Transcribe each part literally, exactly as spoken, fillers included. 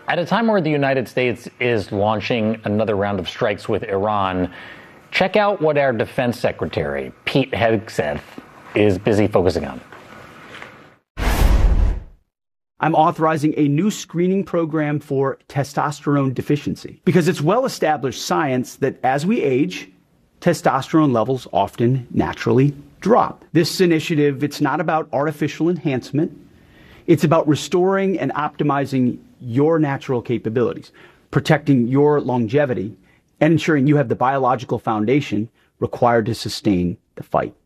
At a time where the United States is launching another round of strikes with Iran, check out what our Defense Secretary, Pete Hegseth, is busy focusing on. I'm authorizing a new screening program for testosterone deficiency because it's well-established science that as we age, testosterone levels often naturally drop. This initiative, it's not about artificial enhancement. It's about restoring and optimizing your natural capabilities, protecting your longevity, and ensuring you have the biological foundation required to sustain the fight.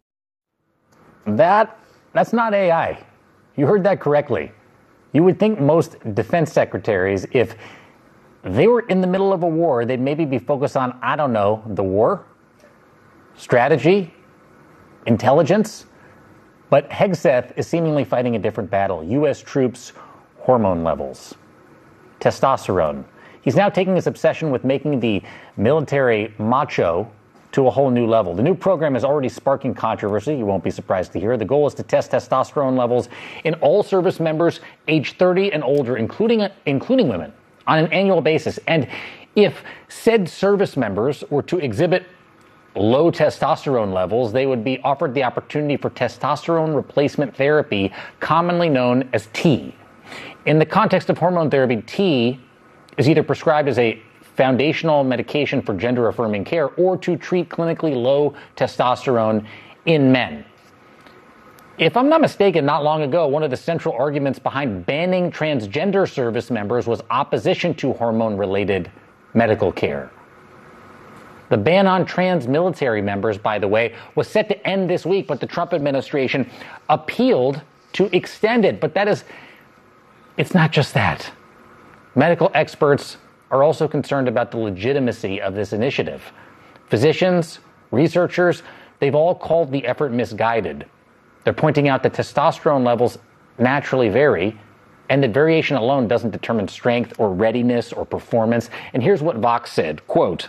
That, that's not A I. You heard that correctly. You would think most defense secretaries, if they were in the middle of a war, they'd maybe be focused on, I don't know, the war, strategy, intelligence. But Hegseth is seemingly fighting a different battle. U S troops' hormone levels, testosterone. He's now taking his obsession with making the military macho to a whole new level. The new program is already sparking controversy. You won't be surprised to hear. The goal is to test testosterone levels in all service members age thirty and older, including, including women, on an annual basis. And if said service members were to exhibit low testosterone levels, they would be offered the opportunity for testosterone replacement therapy, commonly known as T. In the context of hormone therapy, T is either prescribed as a foundational medication for gender-affirming care or to treat clinically low testosterone in men. If I'm not mistaken, not long ago, one of the central arguments behind banning transgender service members was opposition to hormone-related medical care. The ban on trans military members, by the way, was set to end this week, but the Trump administration appealed to extend it. But that is, it's not just that. Medical experts are also concerned about the legitimacy of this initiative. Physicians, researchers, they've all called the effort misguided. They're pointing out that testosterone levels naturally vary, and that variation alone doesn't determine strength or readiness or performance. And here's what Vox said, quote,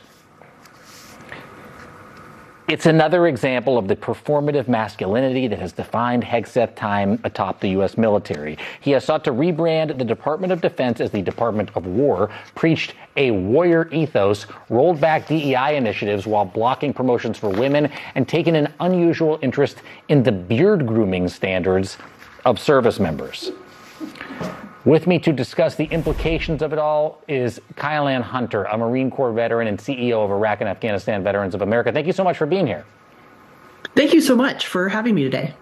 "It's another example of the performative masculinity that has defined Hegseth time atop the U S military. He has sought to rebrand the Department of Defense as the Department of War, preached a warrior ethos, rolled back D E I initiatives while blocking promotions for women, and taken an unusual interest in the beard grooming standards of service members." With me to discuss the implications of it all is Kyle-Ann Hunter, a Marine Corps veteran and C E O of Iraq and Afghanistan Veterans of America. Thank you so much for being here. Thank you so much for having me today.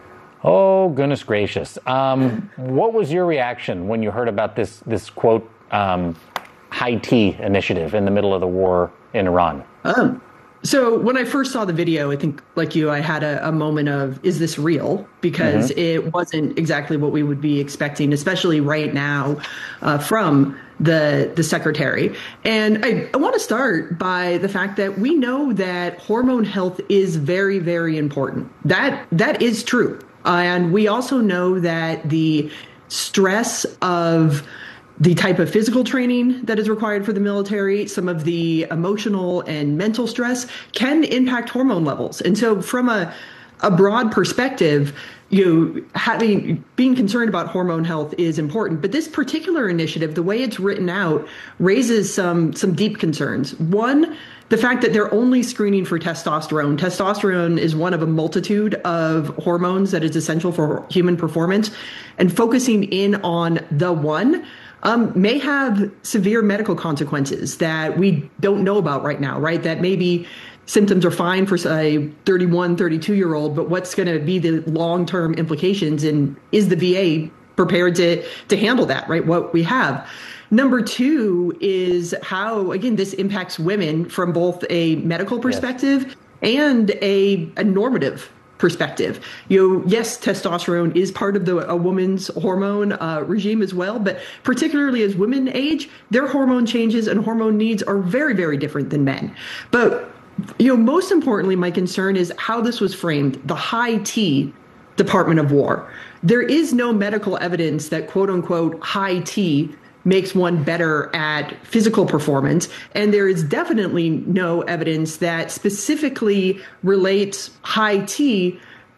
Oh, goodness gracious. Um, what was your reaction when you heard about this, this quote, um, high T initiative in the middle of the war in Iran? Um, So when I first saw the video, I think, like you, I had a, a moment of, is this real? Because mm-hmm. it wasn't exactly what we would be expecting, especially right now uh, from the the secretary. And I, I want to start by the fact that we know that hormone health is very, very important. That that is true. Uh, and we also know that the stress of the type of physical training that is required for the military, some of the emotional and mental stress can impact hormone levels. And so from a, a broad perspective, you know, having being concerned about hormone health is important. But this particular initiative, the way it's written out, raises some some deep concerns. One, the fact that they're only screening for testosterone. Testosterone is one of a multitude of hormones that is essential for human performance. And focusing in on the one Um, may have severe medical consequences that we don't know about right now, right? That maybe symptoms are fine for a thirty-one, thirty-two year old, but what's going to be the long-term implications, and is the V A prepared to, to handle that, right? What we have. Number two is how, again, this impacts women from both a medical perspective yes. and a, a normative perspective. You know, yes, testosterone is part of the a woman's hormone uh, regime as well, but particularly as women age, their hormone changes and hormone needs are very, very different than men. But, you know, most importantly, my concern is how this was framed, the high T Department of War. There is no medical evidence that, quote unquote, high T makes one better at physical performance. And there is definitely no evidence that specifically relates high T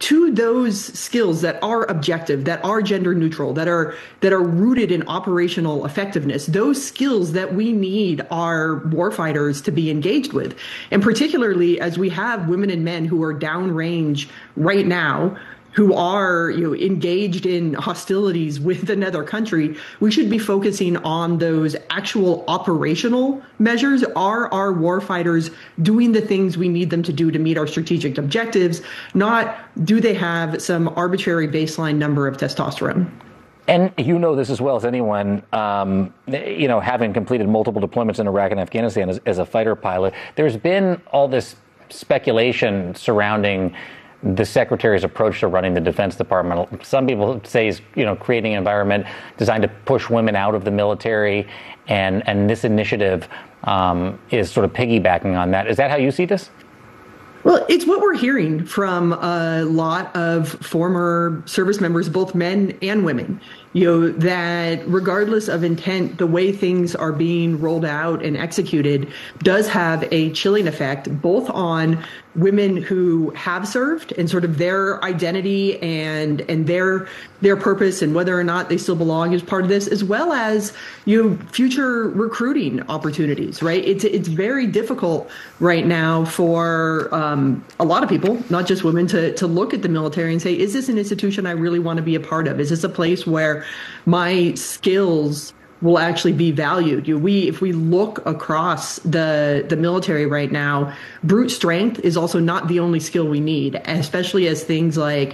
to those skills that are objective, that are gender neutral, that are that are rooted in operational effectiveness, those skills that we need our warfighters to be engaged with. And particularly as we have women and men who are downrange right now, who are, you know, engaged in hostilities with another country, we should be focusing on those actual operational measures. Are our warfighters doing the things we need them to do to meet our strategic objectives? Not, do they have some arbitrary baseline number of testosterone? And you know this as well as anyone, um, you know, having completed multiple deployments in Iraq and Afghanistan as, as a fighter pilot, there's been all this speculation surrounding the secretary's approach to running the Defense Department. Some people say he's, you know, creating an environment designed to push women out of the military, and and this initiative um, is sort of piggybacking on that. Is that how you see this? Well, it's what we're hearing from a lot of former service members, both men and women, you know, that regardless of intent, the way things are being rolled out and executed does have a chilling effect, both on women who have served and sort of their identity and and their their purpose and whether or not they still belong as part of this, as well as, you know, future recruiting opportunities, right? It's it's very difficult right now for um, a lot of people, not just women, to to look at the military and say, is this an institution I really want to be a part of? Is this a place where my skills will actually be valued? You know, we, if we look across the the military right now, brute strength is also not the only skill we need, especially as things like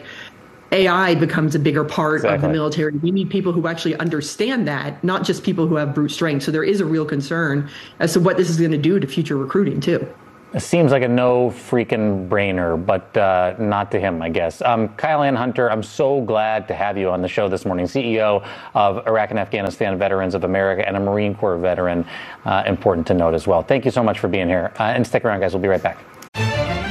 A I becomes a bigger part exactly. of the military. We need people who actually understand that, not just people who have brute strength. So there is a real concern as to what this is going to do to future recruiting too. It seems like a no freaking brainer, but uh, not to him, I guess. Um, Kyle Ann Hunter, I'm so glad to have you on the show this morning, C E O of Iraq and Afghanistan Veterans of America and a Marine Corps veteran. Uh, important to note as well. Thank you so much for being here. Uh, and stick around, guys. We'll be right back.